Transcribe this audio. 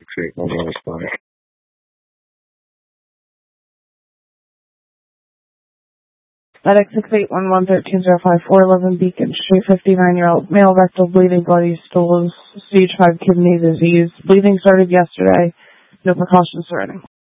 681 respond. Medic 681-113-054, Beacon Street, 59-year-old male, rectal bleeding, bloody stools, stage 5 kidney disease. Bleeding started yesterday. No precautions surrounding.